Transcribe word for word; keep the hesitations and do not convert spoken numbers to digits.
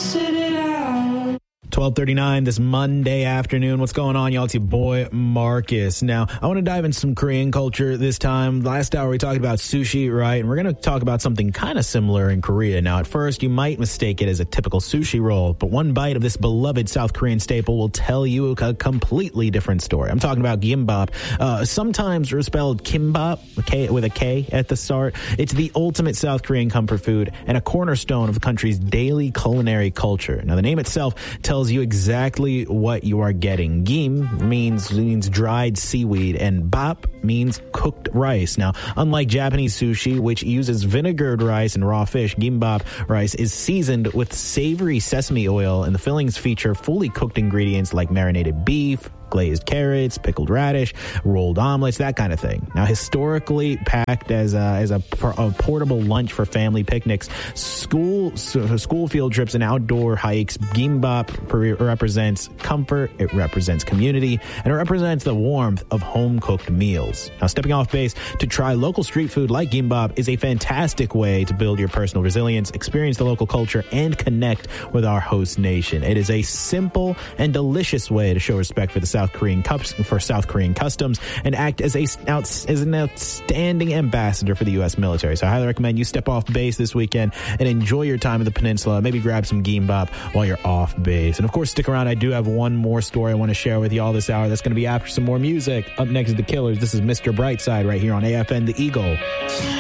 sit it out. twelve thirty-nine this Monday afternoon. What's going on, y'all? It's your boy, Marcus. Now, I want to dive into some Korean culture this time. Last hour, we talked about sushi, right? And we're going to talk about something kind of similar in Korea. Now, at first, you might mistake it as a typical sushi roll, but one bite of this beloved South Korean staple will tell you a completely different story. I'm talking about gimbap. Uh, sometimes we're spelled kimbap K, with a K at the start. It's the ultimate South Korean comfort food and a cornerstone of the country's daily culinary culture. Now, the name itself tells you exactly what you are getting. Gim means means dried seaweed, and bap means cooked rice. Now, unlike Japanese sushi, which uses vinegared rice and raw fish, gimbap rice is seasoned with savory sesame oil, and the fillings feature fully cooked ingredients like marinated beef, glazed carrots, pickled radish, rolled omelets, that kind of thing. Now, historically packed as a, as a, a portable lunch for family picnics, school school field trips, and outdoor hikes, gimbap represents comfort, it represents community, and it represents the warmth of home-cooked meals. Now, stepping off base to try local street food like gimbap is a fantastic way to build your personal resilience, experience the local culture, and connect with our host nation. It is a simple and delicious way to show respect for the South South Korean cups for South Korean customs and act as a as an outstanding ambassador for the U S military. So I highly recommend you step off base this weekend and enjoy your time in the peninsula. Maybe grab some gimbap while you're off base. And of course, stick around. I do have one more story I want to share with you all this hour. That's going to be after some more music. Up next is The Killers. This is Mister Brightside right here on A F N The Eagle.